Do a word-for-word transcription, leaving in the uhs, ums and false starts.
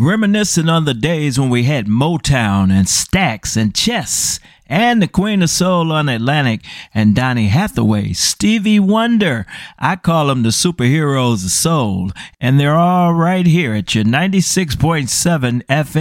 Reminiscing on the days when we had Motown and Stax and Chess and the Queen of Soul on Atlantic and Donny Hathaway, Stevie Wonder. I call them the superheroes of soul, and they're all right here at your ninety-six point seven F M.